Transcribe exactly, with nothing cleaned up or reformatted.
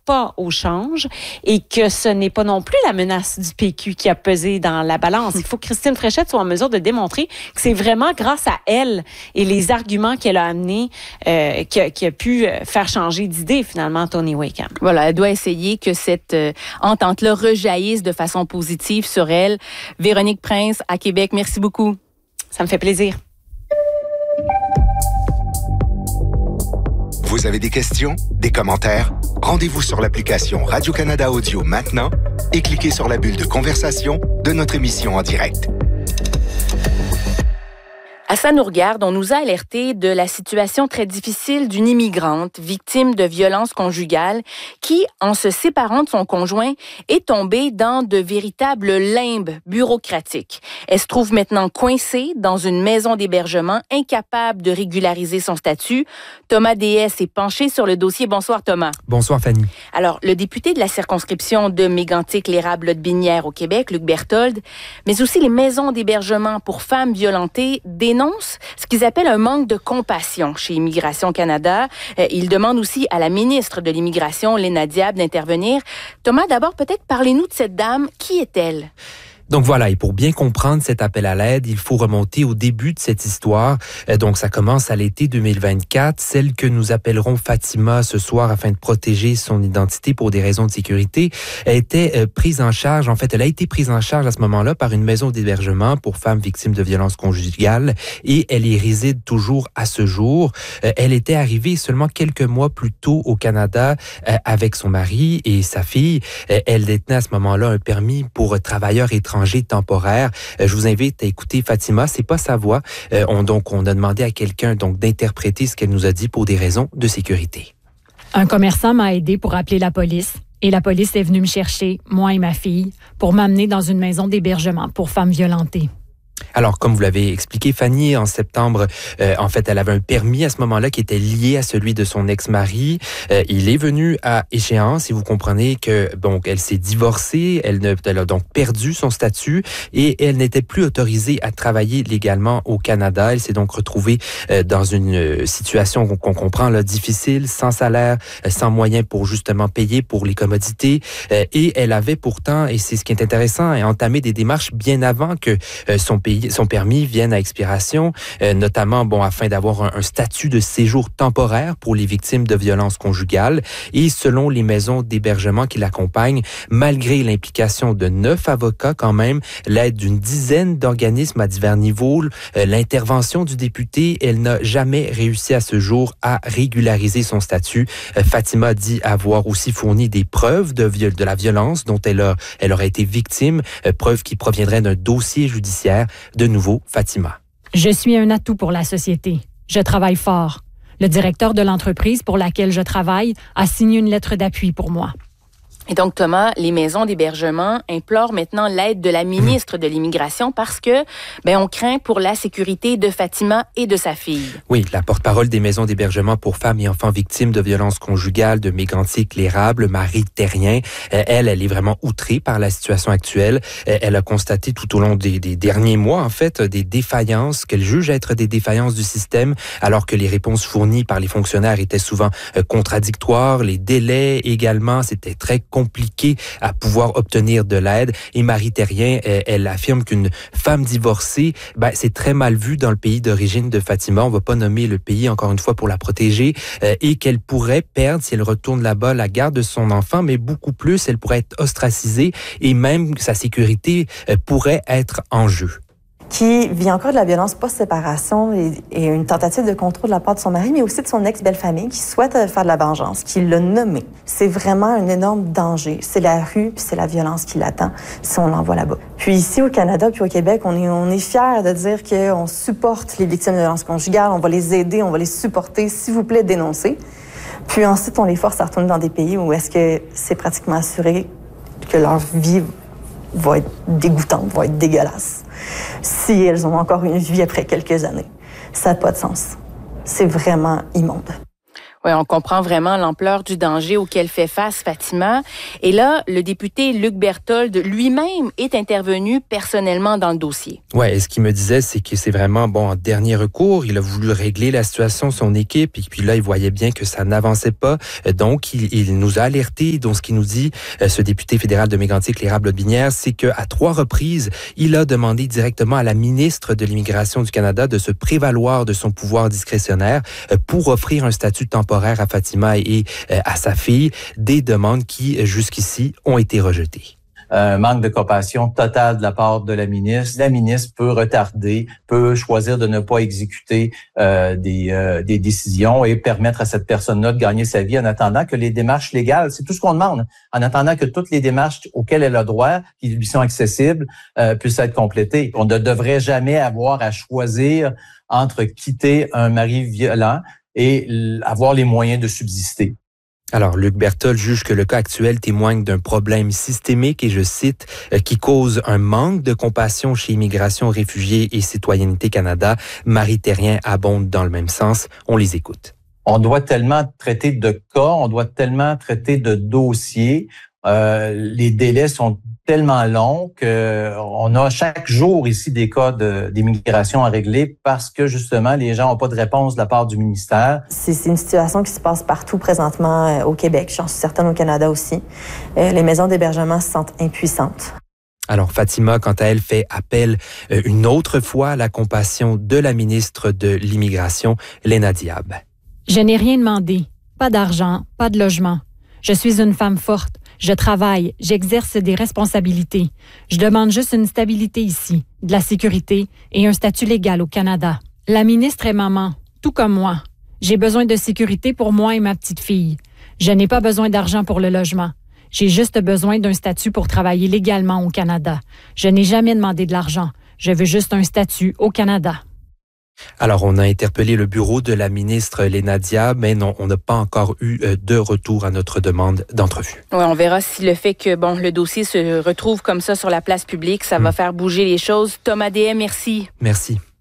pas au change et que ce n'est pas non plus la menace du P Q qui a pesé dans la balance. Il faut que Christine Fréchette soit en mesure de démontrer que c'est vraiment grâce à elle et les arguments qu'elle a amenés euh, qui, a, qui a pu faire changer d'idée finalement Tony Wakeham. Voilà, elle doit essayer que cette euh, entente-là rejaillisse de façon positive sur elle. Véronique Prince à Québec, merci beaucoup. Ça me fait plaisir. Vous avez des questions, des commentaires? Rendez-vous sur l'application Radio-Canada Audio maintenant et cliquez sur la bulle de conversation de notre émission en direct. À Ça nous regarde, on nous a alerté de la situation très difficile d'une immigrante victime de violences conjugales qui, en se séparant de son conjoint, est tombée dans de véritables limbes bureaucratiques. Elle se trouve maintenant coincée dans une maison d'hébergement, incapable de régulariser son statut. Thomas Déhay s'est penché sur le dossier. Bonsoir Thomas. Bonsoir Fanny. Alors, le député de la circonscription de Mégantic-L'Érable-Lotbinière au Québec, Luc Berthold, mais aussi les maisons d'hébergement pour femmes violentées dénoncent ce qu'ils appellent un manque de compassion chez Immigration Canada. Euh, ils demandent aussi à la ministre de l'Immigration, Léna Diab, d'intervenir. Thomas, d'abord, peut-être parlez-nous de cette dame. Qui est-elle? Donc voilà, et pour bien comprendre cet appel à l'aide, il faut remonter au début de cette histoire. Donc ça commence à l'été deux mille vingt-quatre, celle que nous appellerons Fatima ce soir afin de protéger son identité pour des raisons de sécurité, elle était prise en charge, en fait elle a été prise en charge à ce moment-là par une maison d'hébergement pour femmes victimes de violences conjugales et elle y réside toujours à ce jour. Elle était arrivée seulement quelques mois plus tôt au Canada avec son mari et sa fille. Elle détenait à ce moment-là un permis pour travailleurs étrangers temporaire. Euh, je vous invite à écouter Fatima. C'est pas sa voix. Euh, on, donc, on a demandé à quelqu'un donc d'interpréter ce qu'elle nous a dit pour des raisons de sécurité. Un commerçant m'a aidé pour appeler la police et la police est venue me chercher, moi et ma fille, pour m'amener dans une maison d'hébergement pour femmes violentées. Alors, comme vous l'avez expliqué, Fanny, en septembre, euh, en fait, elle avait un permis à ce moment-là qui était lié à celui de son ex-mari. Euh, il est venu à échéance et vous comprenez que, bon, elle s'est divorcée, elle, ne, elle a donc perdu son statut et elle n'était plus autorisée à travailler légalement au Canada. Elle s'est donc retrouvée euh, dans une situation qu'on, qu'on comprend là, difficile, sans salaire, euh, sans moyens pour justement payer pour les commodités. Euh, et elle avait pourtant, et c'est ce qui est intéressant, entamé des démarches bien avant que euh, son pays son permis vienne à expiration, euh, notamment bon afin d'avoir un, un statut de séjour temporaire pour les victimes de violences conjugales. Et selon les maisons d'hébergement qui l'accompagnent, malgré l'implication de neuf avocats quand même, l'aide d'une dizaine d'organismes à divers niveaux, euh, l'intervention du député, elle n'a jamais réussi à ce jour à régulariser son statut. Euh, Fatima dit avoir aussi fourni des preuves de, viol, de la violence dont elle, a, elle aurait été victime, euh, preuves qui proviendraient d'un dossier judiciaire. De nouveau, Fatima. Je suis un atout pour la société. Je travaille fort. Le directeur de l'entreprise pour laquelle je travaille a signé une lettre d'appui pour moi. Et donc, Thomas, les maisons d'hébergement implorent maintenant l'aide de la ministre de l'Immigration parce que, ben, on craint pour la sécurité de Fatima et de sa fille. Oui, la porte-parole des maisons d'hébergement pour femmes et enfants victimes de violences conjugales de Mégantic-L'Érable, Marie Terrien, elle, elle est vraiment outrée par la situation actuelle. Elle a constaté tout au long des, des derniers mois, en fait, des défaillances qu'elle juge être des défaillances du système, alors que les réponses fournies par les fonctionnaires étaient souvent contradictoires. Les délais également, c'était très compliqué à pouvoir obtenir de l'aide. Et Marie Terrien, elle, elle affirme qu'une femme divorcée, ben, c'est très mal vu dans le pays d'origine de Fatima. On ne va pas nommer le pays, encore une fois, pour la protéger. Euh, et qu'elle pourrait perdre, si elle retourne là-bas, la garde de son enfant, mais beaucoup plus, elle pourrait être ostracisée et même sa sécurité euh, pourrait être en jeu. Qui vit encore de la violence post-séparation et, et une tentative de contrôle de la part de son mari, mais aussi de son ex-belle-famille qui souhaite faire de la vengeance, qui l'a nommé. C'est vraiment un énorme danger. C'est la rue, puis c'est la violence qui l'attend si on l'envoie là-bas. Puis ici, au Canada, puis au Québec, on est, on est fiers de dire qu'on supporte les victimes de violences conjugales, on va les aider, on va les supporter, s'il vous plaît, dénoncer. Puis ensuite, on les force à retourner dans des pays où est-ce que c'est pratiquement assuré que leur vie va être dégoûtante, va être dégueulasse. Si elles ont encore une vie après quelques années. Ça n'a pas de sens. C'est vraiment immonde. Oui, on comprend vraiment l'ampleur du danger auquel fait face Fatima. Et là, le député Luc Berthold lui-même est intervenu personnellement dans le dossier. Oui, et ce qu'il me disait, c'est que c'est vraiment, bon, en dernier recours, il a voulu régler la situation, son équipe, et puis là, il voyait bien que ça n'avançait pas. Donc, il, il nous a alertés. Donc, ce qu'il nous dit, ce député fédéral de Mégantic, l'érable Lotbinière, c'est qu'à trois reprises, il a demandé directement à la ministre de l'Immigration du Canada de se prévaloir de son pouvoir discrétionnaire pour offrir un statut temporaire à Fatima et à sa fille, des demandes qui, jusqu'ici, ont été rejetées. Un manque de compassion totale de la part de la ministre. La ministre peut retarder, peut choisir de ne pas exécuter euh, des, euh, des décisions et permettre à cette personne-là de gagner sa vie en attendant que les démarches légales, c'est tout ce qu'on demande, en attendant que toutes les démarches auxquelles elle a droit, qui lui sont accessibles, euh, puissent être complétées. On ne devrait jamais avoir à choisir entre quitter un mari violent et avoir les moyens de subsister. Alors, Luc Berthold juge que le cas actuel témoigne d'un problème systémique et, je cite, euh, qui cause un manque de compassion chez Immigration, Réfugiés et Citoyenneté Canada. Marie Thérien abonde dans le même sens. On les écoute. On doit tellement traiter de cas, on doit tellement traiter de dossiers. Euh, les délais sont tellement long qu'on a chaque jour ici des cas de, d'immigration à régler parce que justement les gens n'ont pas de réponse de la part du ministère. C'est, c'est une situation qui se passe partout présentement euh, au Québec, j'en suis certaine au Canada aussi. Euh, les maisons d'hébergement se sentent impuissantes. Alors, Fatima, quant à elle, fait appel euh, une autre fois à la compassion de la ministre de l'Immigration, Léna Diab. Je n'ai rien demandé. Pas d'argent, pas de logement. Je suis une femme forte. Je travaille, j'exerce des responsabilités. Je demande juste une stabilité ici, de la sécurité et un statut légal au Canada. La ministre est maman, tout comme moi. J'ai besoin de sécurité pour moi et ma petite fille. Je n'ai pas besoin d'argent pour le logement. J'ai juste besoin d'un statut pour travailler légalement au Canada. Je n'ai jamais demandé de l'argent. Je veux juste un statut au Canada. Alors, on a interpellé le bureau de la ministre Léna Diab, mais non, on n'a pas encore eu de retour à notre demande d'entrevue. Oui, on verra si le fait que bon le dossier se retrouve comme ça sur la place publique, ça mmh. va faire bouger les choses. Thomas Deshaies, merci. Merci.